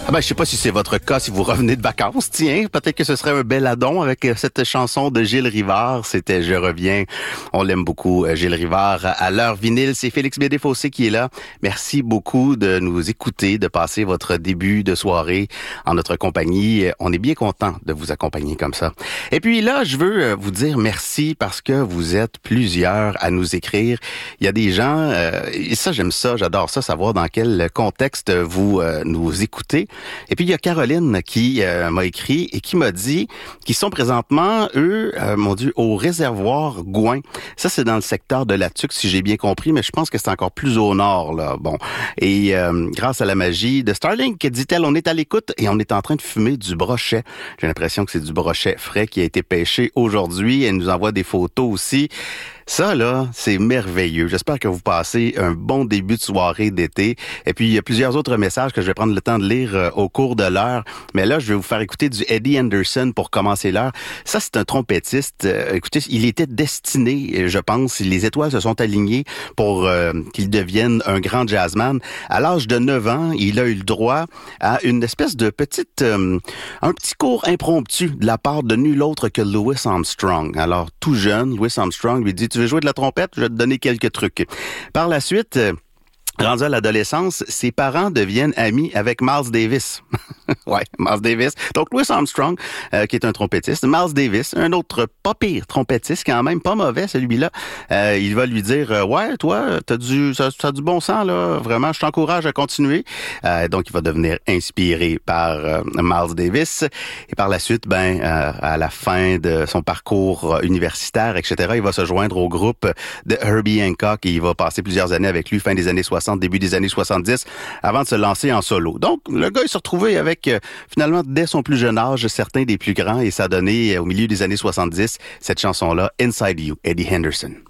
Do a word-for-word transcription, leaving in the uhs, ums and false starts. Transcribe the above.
Ah ben, je sais pas si c'est votre cas, si vous revenez de vacances. Tiens, peut-être que ce serait un bel addon avec cette chanson de Gilles Rivard. C'était Je reviens. On l'aime beaucoup, Gilles Rivard. À l'heure vinyle, c'est Félix Bédé-Fossé qui est là. Merci beaucoup de nous écouter, de passer votre début de soirée en notre compagnie. On est bien content de vous accompagner comme ça. Et puis là, je veux vous dire merci parce que vous êtes plusieurs à nous écrire. Il y a des gens, euh, et ça j'aime ça, j'adore ça, savoir dans quel contexte vous euh, nous écoutez. Et puis, il y a Caroline qui euh, m'a écrit et qui m'a dit qu'ils sont présentement, eux, euh, mon Dieu, au réservoir Gouin. Ça, c'est dans le secteur de la Tuque, si j'ai bien compris, mais je pense que c'est encore plus au nord, là. Bon. Et euh, grâce à la magie de Starlink, dit-elle, on est à l'écoute et on est en train de fumer du brochet. J'ai l'impression que c'est du brochet frais qui a été pêché aujourd'hui. Elle nous envoie des photos aussi. Ça, là, c'est merveilleux. J'espère que vous passez un bon début de soirée d'été. Et puis, il y a plusieurs autres messages que je vais prendre le temps de lire euh, au cours de l'heure. Mais là, je vais vous faire écouter du Eddie Anderson pour commencer l'heure. Ça, c'est un trompettiste. Euh, écoutez, il était destiné, je pense, les étoiles se sont alignées pour euh, qu'il devienne un grand jazzman. À l'âge de neuf ans, il a eu le droit à une espèce de petite, euh, un petit cours impromptu de la part de nul autre que Louis Armstrong. Alors, tout jeune, Louis Armstrong lui dit, tu veux jouer de la trompette? Je vais te donner quelques trucs. Par la suite, euh, rendu à l'adolescence, ses parents deviennent amis avec Miles Davis. ouais, Miles Davis. Donc, Louis Armstrong, euh, qui est un trompettiste. Miles Davis, un autre pas pire trompettiste, quand même, pas mauvais, celui-là. Euh, il va lui dire, euh, ouais, toi, t'as du, ça, ça a du bon sens, là. Vraiment, je t'encourage à continuer. Euh, donc, il va devenir inspiré par euh, Miles Davis. Et par la suite, ben, euh, à la fin de son parcours universitaire, et cetera, il va se joindre au groupe de Herbie Hancock et il va passer plusieurs années avec lui, fin des années soixante, début des années soixante-dix, avant de se lancer en solo. Donc, le gars, il s'est retrouvé avec, euh, finalement, dès son plus jeune âge, certains des plus grands, et ça a donné, euh, au milieu des années soixante-dix, cette chanson-là, Inside You, Eddie Henderson.